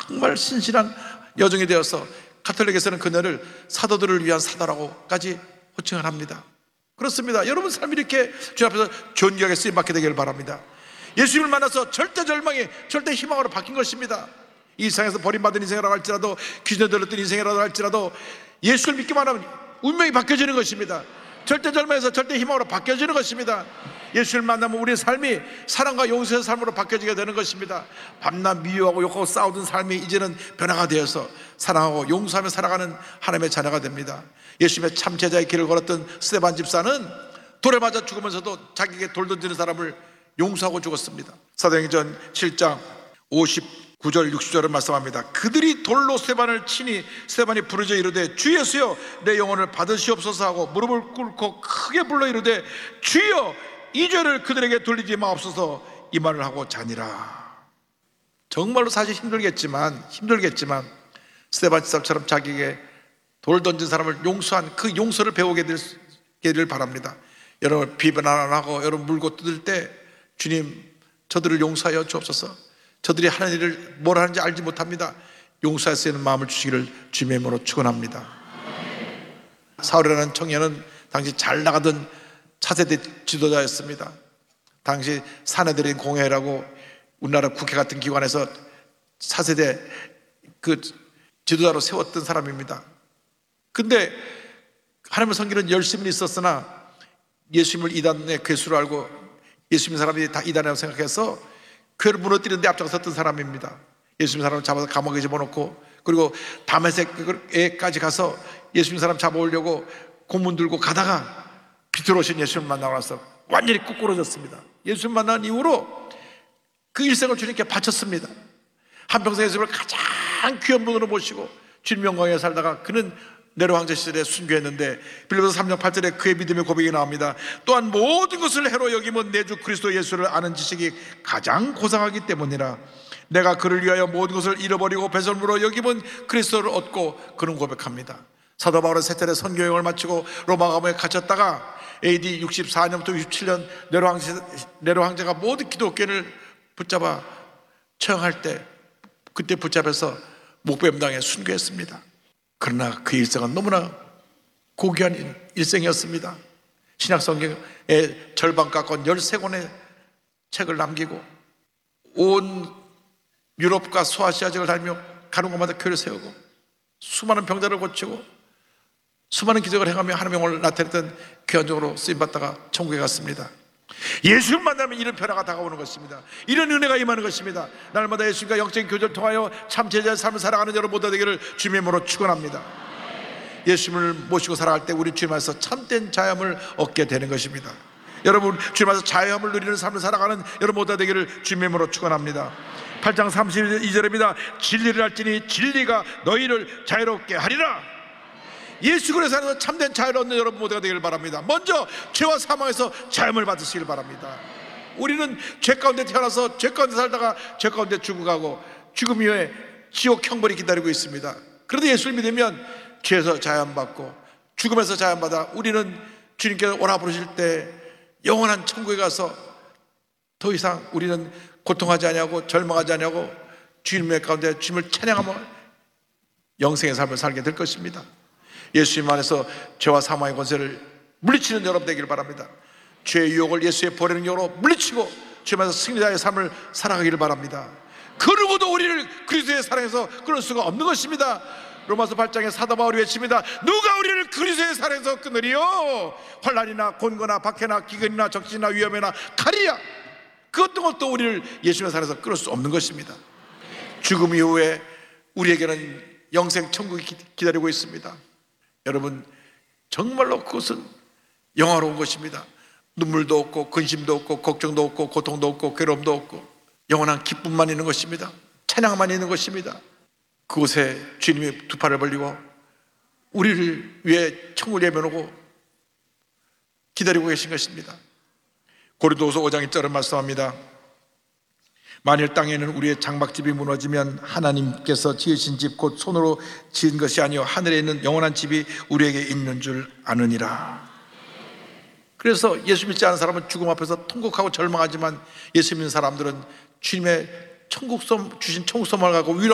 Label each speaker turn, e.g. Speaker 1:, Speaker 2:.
Speaker 1: 정말 신실한 여종이 되어서 가톨릭에서는 그녀를 사도들을 위한 사도라고까지 호칭을 합니다. 그렇습니다. 여러분 삶이 이렇게 주님 앞에서 존귀하게 쓰임받게 되기를 바랍니다. 예수님을 만나서 절대 절망이 절대 희망으로 바뀐 것입니다. 이 세상에서 버림받은 인생이라고 할지라도, 귀신에 들렸던 인생이라고 할지라도 예수를 믿기만 하면 운명이 바뀌어지는 것입니다. 절대 절망에서 절대 희망으로 바뀌어지는 것입니다. 예수를 만나면 우리의 삶이 사랑과 용서의 삶으로 바뀌어지게 되는 것입니다. 밤낮 미워하고 욕하고 싸우던 삶이 이제는 변화가 되어서 사랑하고 용서하며 살아가는 하나님의 자녀가 됩니다. 예수님의 참 제자의 길을 걸었던 스데반 집사는 돌에 맞아 죽으면서도 자기에게 돌 던지는 사람을 용서하고 죽었습니다. 사도행전 7장 59절 60절을 말씀합니다. 그들이 돌로 스데반을 치니 스데반이 부르짖어 이르되 주 예수여 내 영혼을 받으시옵소서 하고 무릎을 꿇고 크게 불러 이르되 주여 이 죄를 그들에게 돌리지 마옵소서 이 말을 하고 자니라. 정말로 사실 힘들겠지만 스데반 집사처럼 자기에게 돌 던진 사람을 용서한 그 용서를 배우게 되기를 바랍니다. 여러분 비변 안 하고 여러분 물고 뜯을 때 주님 저들을 용서하여 주옵소서. 저들이 하는 일을 뭘 하는지 알지 못합니다. 용서할 수 있는 마음을 주시기를 주님의 이름으로 축원합니다. 사울이라는 청년은 당시 잘 나가던 차세대 지도자였습니다. 당시 사내들인 공회라고 우리나라 국회 같은 기관에서 차세대 그 지도자로 세웠던 사람입니다. 근데 하나님의 섬기는 열심히 있었으나 예수님을 이단의 괴수로 알고 예수님 사람이 다 이단이라고 생각해서 교회를 무너뜨리는 데 앞장섰던 사람입니다. 예수님 사람을 잡아서 감옥에 집어넣고 그리고 다메섹까지 가서 예수님 사람 잡아오려고 고문 들고 가다가 빛으로 오신 예수님 만나고 나서 완전히 꾸꾸러졌습니다. 예수님 만난 이후로 그 일생을 주님께 바쳤습니다. 한평생 예수님을 가장 귀한 분으로 모시고 주님 영광에 살다가 그는 네로 황제 시절에 순교했는데 빌립보서 3장 8절에 그의 믿음의 고백이 나옵니다. 또한 모든 것을 해로 여기면 내 주 그리스도 예수를 아는 지식이 가장 고상하기 때문이라. 내가 그를 위하여 모든 것을 잃어버리고 배설물로 여기면 그리스도를 얻고 그는 고백합니다. 사도 바울은 세 차례 선교여행을 마치고 로마 감옥에 갇혔다가 AD 64년부터 67년 네로 황제가 모든 기독교인을 붙잡아 처형할 때 그때 붙잡아서 목배임당에 순교했습니다. 그러나 그 일생은 너무나 고귀한 일생이었습니다. 신약성경의 절반 가까운 13권의 책을 남기고 온 유럽과 소아시아 지역을 다니며 가는 곳마다 교회를 세우고 수많은 병자를 고치고 수많은 기적을 행하며 하나님의 영광을 나타냈던 귀한종으로 쓰임받다가 천국에 갔습니다. 예수를 만나면 이런 변화가 다가오는 것입니다. 이런 은혜가 임하는 것입니다. 날마다 예수님과 영적인 교제를 통하여 참 제자의 삶을 살아가는 여러분 모두 되기를 주님의 이름으로 축원합니다. 예수님을 모시고 살아갈 때 우리 주님 안에서 참된 자유함을 얻게 되는 것입니다. 여러분 주님 안에서 자유함을 누리는 삶을 살아가는 여러분 모두 되기를 주님의 이름으로 축원합니다. 8장 32절입니다. 진리를 알지니 진리가 너희를 자유롭게 하리라. 예수 그리스도 안에서 참된 자유를 얻는 여러분 모두가 되기를 바랍니다. 먼저 죄와 사망에서 자유를 받으시길 바랍니다. 우리는 죄 가운데 태어나서 죄 가운데 살다가 죄 가운데 죽어가고 죽음 이후에 지옥 형벌이 기다리고 있습니다. 그런데 예수를 믿으면 죄에서 자유받고 죽음에서 자유받아 우리는 주님께서 오라 부르실 때 영원한 천국에 가서 더 이상 우리는 고통하지 아니하고 절망하지 아니하고 주님의 가운데 주님을 찬양하며 영생의 삶을 살게 될 것입니다. 예수님 안에서 죄와 사망의 권세를 물리치는 여러분 되기를 바랍니다. 죄의 유혹을 예수의 버리는 유혹으로 물리치고 주님 안에서 승리자의 삶을 살아가기를 바랍니다. 그 누구도 우리를 그리스도의 사랑에서 끊을 수가 없는 것입니다. 로마서 8장에 사도 바울이 외칩니다. 누가 우리를 그리스도의 사랑에서 끊으리요? 환난이나 곤고나 박해나 기근이나 적신이나 위험이나 칼이야. 그 어떤 것도 우리를 예수님의 사랑에서 끊을 수 없는 것입니다. 죽음 이후에 우리에게는 영생 천국이 기다리고 있습니다. 여러분 정말로 그것은 영화로운 것입니다. 눈물도 없고 근심도 없고 걱정도 없고 고통도 없고 괴로움도 없고 영원한 기쁨만 있는 것입니다. 찬양만 있는 것입니다. 그곳에 주님이 두 팔을 벌리고 우리를 위해 천국을 예배하고 기다리고 계신 것입니다. 고린도후서 5장 1절은 말씀합니다. 만일 땅에는 우리의 장막집이 무너지면 하나님께서 지으신 집 곧 손으로 지은 것이 아니요 하늘에 있는 영원한 집이 우리에게 있는 줄 아느니라. 그래서 예수 믿지 않은 사람은 죽음 앞에서 통곡하고 절망하지만 예수 믿는 사람들은 주님의 주신 천국 소망을 갖고